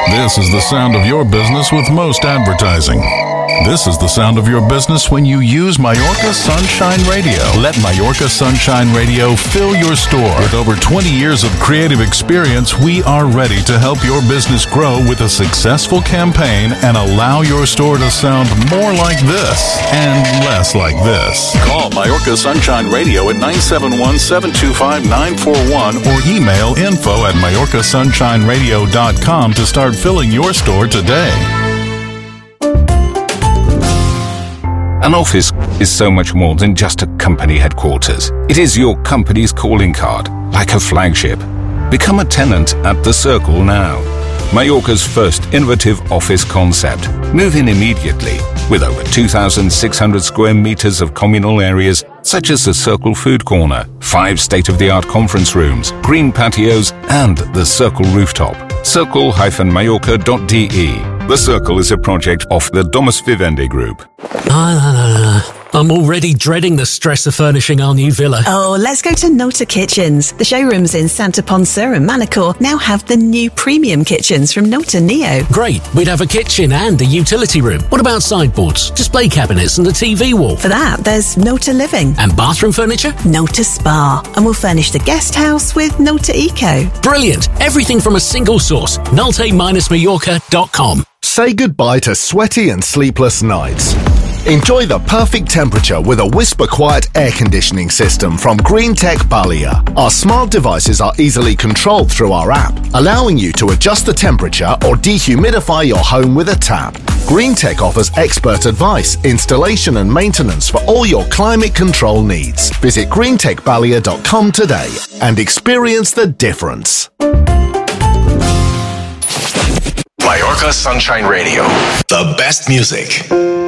This is the sound of your business with most advertising. This is the sound of your business when you use Mallorca Sunshine Radio. Let Mallorca Sunshine Radio fill your store. With over 20 years of creative experience, we are ready to help your business grow with a successful campaign and allow your store to sound more like this and less like this. Call Mallorca Sunshine Radio at 971-725-941 or email info@mallorcasunshineradio.com to start filling your store today. An office is so much more than just a company headquarters. It is your company's calling card, like a flagship. Become a tenant at The Circle now. Mallorca's first innovative office concept. Move in immediately with over 2,600 square meters of communal areas such as the Circle Food Corner, 5 state-of-the-art conference rooms, green patios and the Circle rooftop. Circle-Mallorca.de. The Circle is a project of the Domus Vivendi Group. I'm already dreading the stress of furnishing our new villa. Oh, let's go to Nota Kitchens. The showrooms in Santa Ponsa and Manacor now have the new premium kitchens from Nota Neo. Great, we'd have a kitchen and a utility room. What about sideboards, display cabinets and a TV wall? For that, there's Nota Living. And bathroom furniture? Nota Spa. And we'll furnish the guest house with Nota Eco. Brilliant! Everything from a single source. Nolte-Mallorca.com. Say goodbye to sweaty and sleepless nights. Enjoy the perfect temperature with a Whisper Quiet air conditioning system from Greentech Balia. Our smart devices are easily controlled through our app, allowing you to adjust the temperature or dehumidify your home with a tap. Greentech offers expert advice, installation and maintenance for all your climate control needs. Visit greentechbalia.com today and experience the difference. Mallorca Sunshine Radio. The best music.